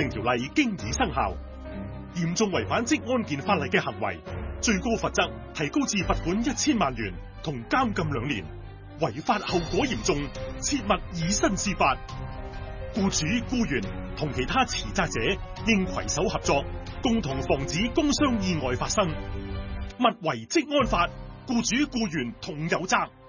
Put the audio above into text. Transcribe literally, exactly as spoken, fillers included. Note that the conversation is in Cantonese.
條例經已生效，嚴重違反職安健法例嘅行為，最高罰則提高至罰款一千萬元同監禁兩年。違法後果嚴重，切勿以身試法。僱主、僱員同其他持責者應攜手合作，共同防止工傷意外發生。勿違職安法，僱主僱員同有責。